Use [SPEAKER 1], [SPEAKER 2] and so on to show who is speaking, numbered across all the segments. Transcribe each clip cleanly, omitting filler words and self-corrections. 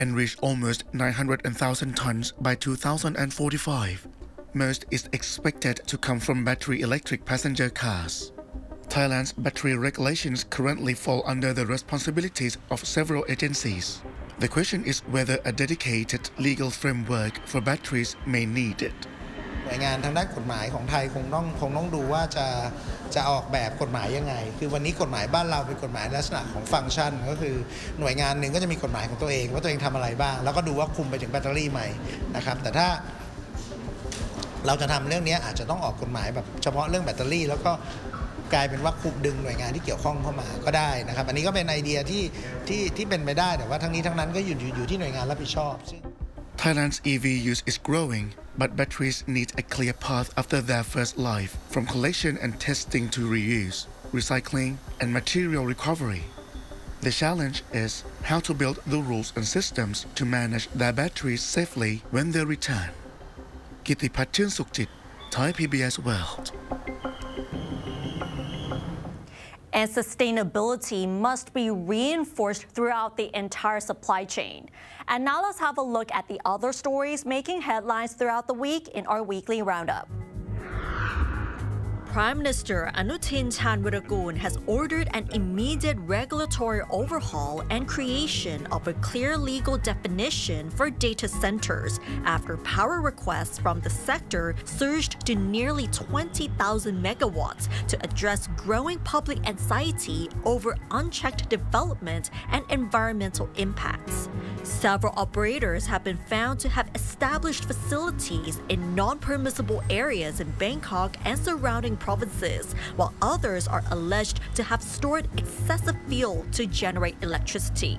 [SPEAKER 1] and reach almost 900,000 tons by 2045. Most is expected to come from battery electric passenger cars. Thailand's battery regulations currently fall under the responsibilities of several agencies. The question is whether a dedicated legal framework for batteries may need it.
[SPEAKER 2] หน่วยงานทางด้านกฎหมายของไทยคงต้องดูว่าจะออกแบบกฎหมายยังไงคือวันนี้กฎหมายบ้านเราเป็นกฎหมายลักษณะของฟังก์ชันก็คือหน่วยงานหนึ่งก็จะมีกฎหมายของตัวเองว่าตัวเองทำอะไรบ้างแล้วก็ดูว่าคุมไปถึงแบตเตอรี่ไหมนะครับแต่ถ้าเราจะทำเรื่องนี้อาจจะต้องออกกฎหมายแบบเฉพาะเรื่องแบตเตอรี่แล้วก็กลายเป็นว่าคุมดึงหน่วยงานที่เกี่ยวข้องเข้ามาก็ได้นะครับอันนี้ก็เป็นไอเดียที่เป็นไปได้แต่ว่าทั้งนี้ทั้งนั้นก็อยู่ที่หน่วยงานรับผิดชอบ
[SPEAKER 1] Thailand's EV use is growing, but batteries need a clear path after their first life, from collection and testing to reuse, recycling, and material recovery. The challenge is how to build the rules and systems to manage their batteries safely when they return. Kittipat Sukhjit, Thai PBS World.
[SPEAKER 3] And sustainability must be reinforced throughout the entire supply chain. And now let's have a look at the other stories making headlines throughout the week in our weekly roundup. Prime Minister Anutin Chanvirakul has ordered an immediate regulatory overhaul and creation of a clear legal definition for data centers after power requests from the sector surged to nearly 20,000 megawatts to address growing public anxiety over unchecked development and environmental impacts. Several operators have been found to have established facilities in non-permissible areas in Bangkok and surrounding provinces, while others are alleged to have stored excessive fuel to generate electricity.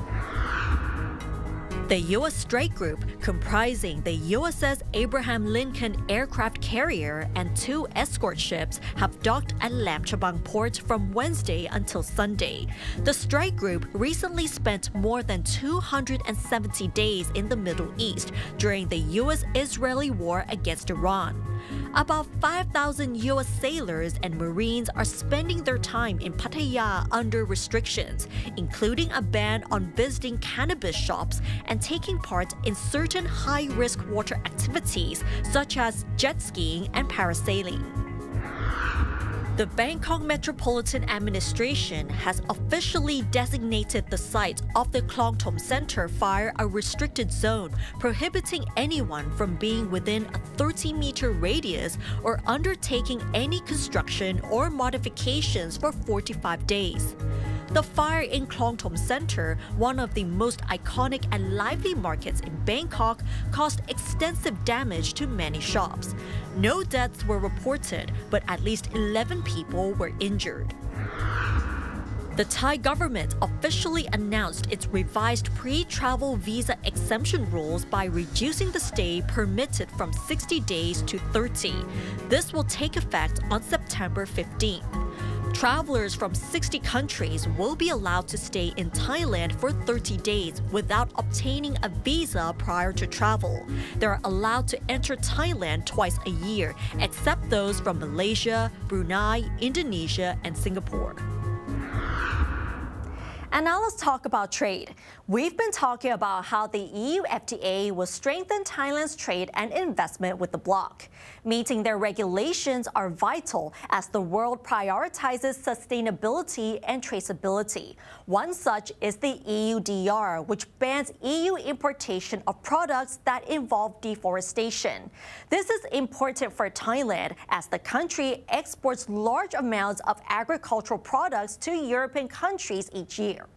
[SPEAKER 3] The U.S. strike group, comprising the USS Abraham Lincoln aircraft carrier and 2 escort ships, have docked at Lam Chabang port from Wednesday until Sunday. The strike group recently spent more than 270 days in the Middle East during the U.S.-Israeli war against Iran. About 5,000 U.S. sailors and Marines are spending their time in Pattaya under restrictions, including a ban on visiting cannabis shops and taking part in certain high-risk water activities such as jet skiing and parasailing. The Bangkok Metropolitan Administration has officially designated the site of the Klong Tom Center fire a restricted zone, prohibiting anyone from being within a 30-meter radius or undertaking any construction or modifications for 45 days. The fire in Klong Tom Center, one of the most iconic and lively markets in Bangkok, caused extensive damage to many shops. No deaths were reported, but at least 11 people were injured. The Thai government officially announced its revised pre-travel visa exemption rules by reducing the stay permitted from 60 days to 30. This will take effect on September 15th. Travelers from 60 countries will be allowed to stay in Thailand for 30 days without obtaining a visa prior to travel. They are allowed to enter Thailand twice a year, except those from Malaysia, Brunei, Indonesia, and Singapore. And now let's talk about trade. We've been talking about how the EU FTA will strengthen Thailand's trade and investment with the bloc. Meeting their regulations are vital as the world prioritizes sustainability and traceability. One such is the EUDR, which bans EU importation of products that involve deforestation. This is important for Thailand as the country exports large amounts of agricultural products to European countries each year.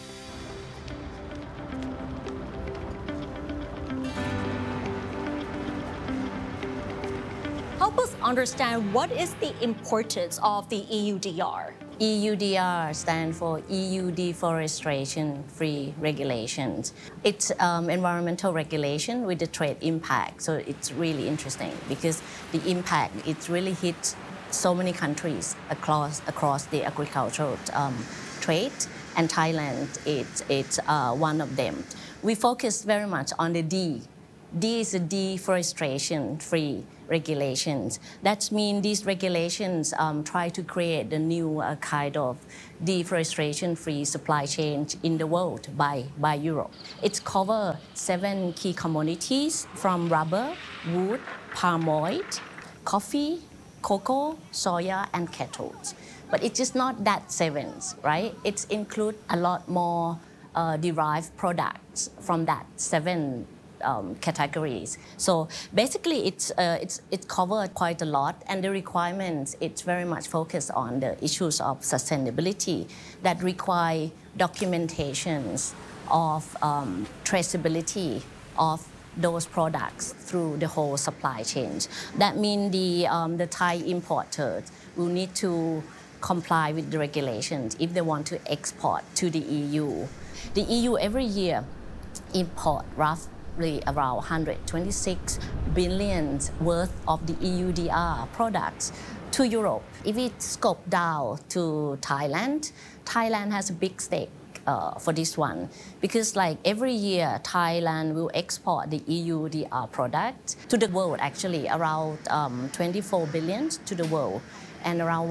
[SPEAKER 3] Help us understand what is the importance of the EUDR.
[SPEAKER 4] EUDR stands for EU Deforestation Free Regulations. It's environmental regulation with the trade impact. So it's really interesting because the impact, it really hits so many countries across the agricultural trade, and Thailand it's one of them. We focus very much on the D. D is a deforestation free regulations. That means these regulations try to create a new kind of deforestation-free supply chain in the world by Europe. It covers 7 key commodities from rubber, wood, palm oil, coffee, cocoa, soya, and cattle. But it's just not that 7, right? It includes a lot more derived products from that 7 categories. So basically, it's covered quite a lot, and the requirements, it's very much focused on the issues of sustainability that require documentations of traceability of those products through the whole supply chain. That means the Thai importers will need to comply with the regulations if they want to export to the EU. The EU every year import roughly around 126 billion worth of the EUDR products to Europe. If we scope down to Thailand has a big stake for this one, because like every year Thailand will export the EUDR product to the world, actually around 24 billion to the world, and around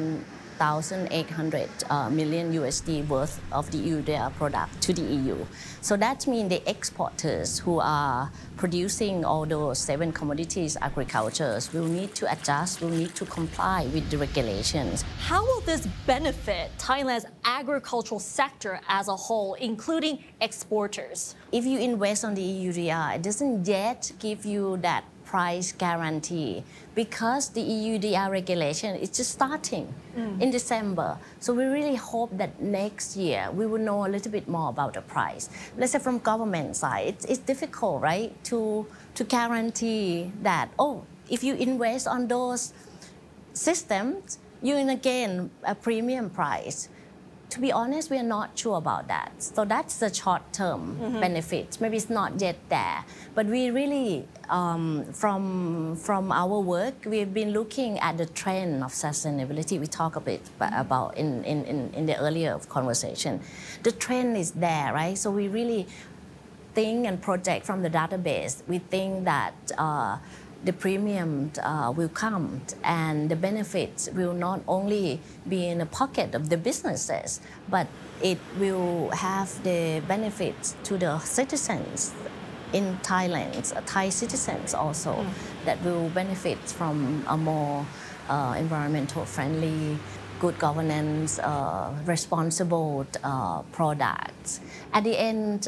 [SPEAKER 4] 1,800 million USD worth of the EUDR product to the EU. So that means the exporters who are producing all those 7 commodities agricultures will need to adjust, will need to comply with the regulations.
[SPEAKER 3] How will this benefit Thailand's agricultural sector as a whole, including exporters?
[SPEAKER 4] If you invest on the EUDR, it doesn't yet give you that price guarantee because the EUDR regulation is just starting in December. So we really hope that next year we will know a little bit more about the price. Let's say from government side, it's difficult, right, to guarantee that, oh, if you invest on those systems, you will gain a premium price. To be honest, we are not sure about that. So that's the short-term benefits. Maybe it's not yet there. But we really, from our work, we've been looking at the trend of sustainability. We talked a bit about in the earlier conversation. The trend is there, right? So we really think and project from the database. We think that the premium will come, and the benefits will not only be in the pocket of the businesses, but it will have the benefits to the citizens in Thailand, Thai citizens also, that will benefit from a more environmental friendly, good governance, responsible products. At the end,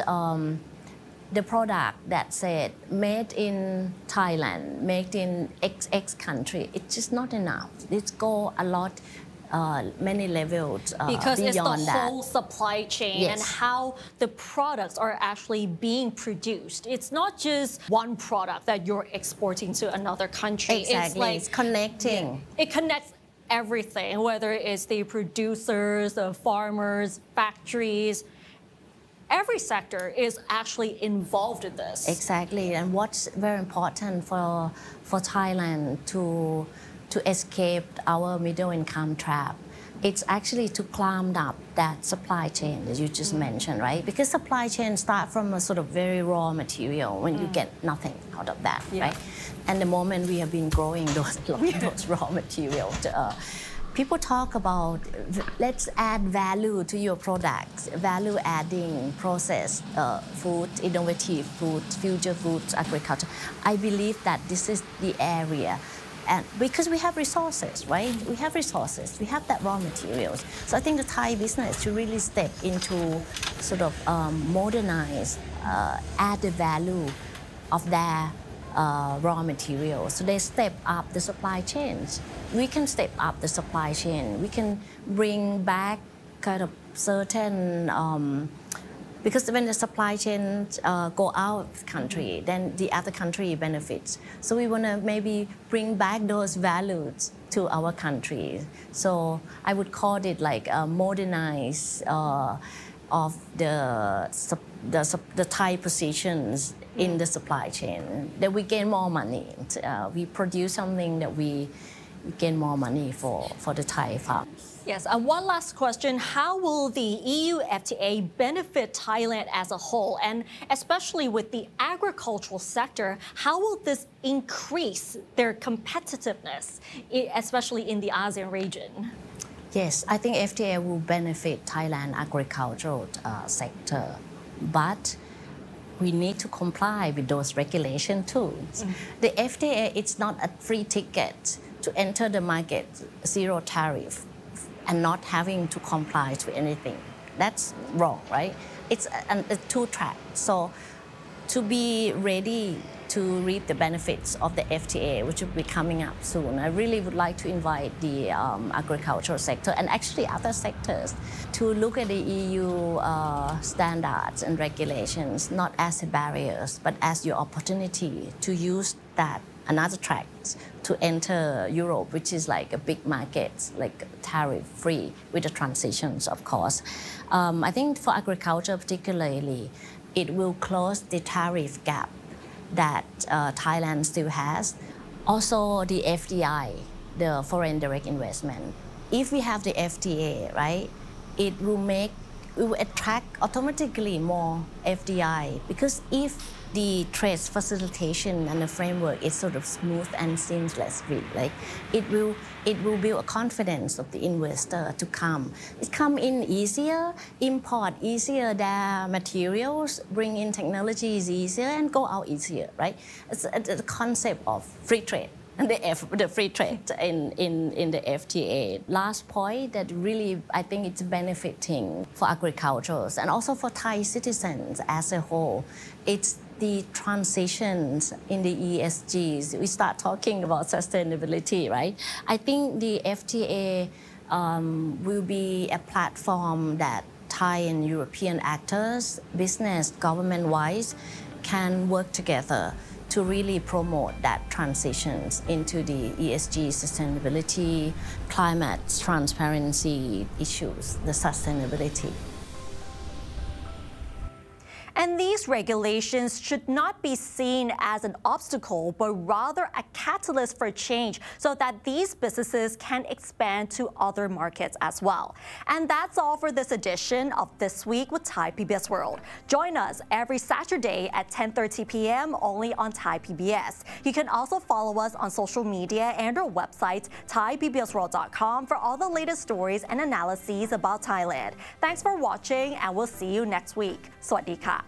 [SPEAKER 4] the product that said made in Thailand, made in XX country, it's just not enough. It's go a lot, many levels
[SPEAKER 3] because it's the
[SPEAKER 4] that.
[SPEAKER 3] whole supply chain
[SPEAKER 4] Yes.
[SPEAKER 3] and how the products are actually being produced. It's not just one product that you're exporting to another country.
[SPEAKER 4] Exactly, it's connecting.
[SPEAKER 3] It connects everything, whether it's the producers, the farmers, factories. Every sector is actually involved in this.
[SPEAKER 4] Exactly, and what's very important for Thailand to escape our middle income trap, it's actually to climb up that supply chain that you just mentioned, right? Because supply chain start from a sort of very raw material when you get nothing out of that, right? And the moment we have been growing those raw materials, people talk about let's add value to your products, value adding process, food, innovative food, future foods, agriculture. I believe that this is the area. And because we have resources, right? We have resources, we have that raw materials. So I think the Thai business should really step into sort of modernize, add the value of their raw materials. So they step up the supply chains. We can step up the supply chain. We can bring back kind of certain, because when the supply chains go out of the country, then the other country benefits. So we want to maybe bring back those values to our country. So I would call it like a modernize of the Thai positions in the supply chain, that we gain more money. We produce something that we gain more money for the Thai farm.
[SPEAKER 3] Yes, and one last question. How will the EU FTA benefit Thailand as a whole? And especially with the agricultural sector, how will this increase their competitiveness, especially in the ASEAN region?
[SPEAKER 4] Yes, I think FTA will benefit Thailand agricultural sector, but we need to comply with those regulations too. The FTA, it's not a free ticket to enter the market, zero tariff, and not having to comply with anything. That's wrong, right? It's a two-track. So to be ready to reap the benefits of the FTA, which will be coming up soon, I really would like to invite the agricultural sector and actually other sectors to look at the EU standards and regulations not as barriers, but as your opportunity to use that another track to enter Europe, which is like a big market, like tariff-free with the transitions, of course. I think for agriculture particularly, it will close the tariff gap that Thailand still has. Also the FDI, the foreign direct investment. If we have the FTA, right, it will attract automatically more FDI, because if the trade facilitation and the framework is sort of smooth and seamless, like it will build a confidence of the investor to come. It come in easier, import easier, their materials, bring in technologies easier, and go out easier, right? It's the concept of free trade. And the free trade in the FTA. Last point that really I think it's benefiting for agriculture and also for Thai citizens as a whole. It's the transitions in the ESGs. We start talking about sustainability, right? I think the FTA will be a platform that Thai and European actors, business, government-wise, can work together to really promote that transitions into the ESG sustainability, climate transparency issues, the sustainability.
[SPEAKER 3] And these regulations should not be seen as an obstacle, but rather a catalyst for change so that these businesses can expand to other markets as well. And that's all for this edition of This Week with Thai PBS World. Join us every Saturday at 10:30 p.m. only on Thai PBS. You can also follow us on social media and our website, thaipbsworld.com, for all the latest stories and analyses about Thailand. Thanks for watching, and we'll see you next week. สวัสดีค่ะ